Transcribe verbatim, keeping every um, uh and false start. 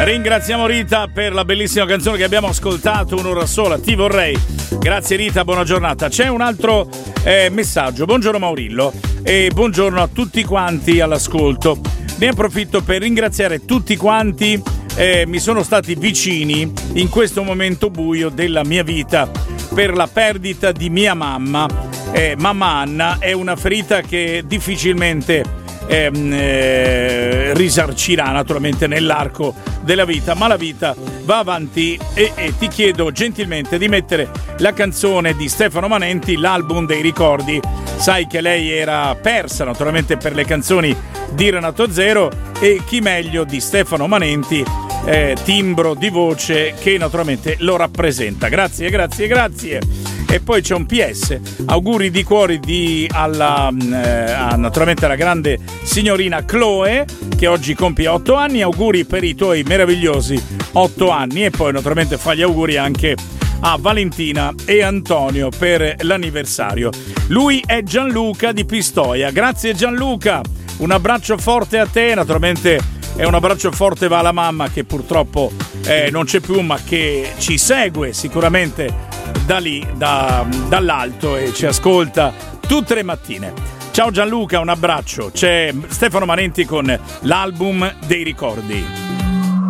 Ringraziamo Rita per la bellissima canzone che abbiamo ascoltato, un'ora sola, Ti vorrei. Grazie Rita, buona giornata. C'è un altro eh, messaggio. Buongiorno Maurillo e buongiorno a tutti quanti all'ascolto. Ne approfitto per ringraziare tutti quanti eh, mi sono stati vicini in questo momento buio della mia vita per la perdita di mia mamma. Eh, mamma Anna è una ferita che difficilmente Eh, eh, risarcirà naturalmente nell'arco della vita, ma la vita va avanti e, e ti chiedo gentilmente di mettere la canzone di Stefano Manenti, l'album dei ricordi. Sai che lei era persa naturalmente per le canzoni di Renato Zero e chi meglio di Stefano Manenti, eh, timbro di voce che naturalmente lo rappresenta. Grazie, grazie, grazie. E poi c'è un P S, auguri di cuore di, alla, eh, a, naturalmente alla grande signorina Chloe che oggi compie otto anni, auguri per i tuoi meravigliosi otto anni e poi naturalmente fa gli auguri anche a Valentina e Antonio per l'anniversario. Lui è Gianluca di Pistoia, grazie Gianluca, un abbraccio forte a te, naturalmente è un abbraccio forte va alla mamma che purtroppo eh, non c'è più ma che ci segue sicuramente da lì, da, dall'alto e ci ascolta tutte le mattine. Ciao Gianluca, un abbraccio. C'è Stefano Manenti con l'album dei ricordi.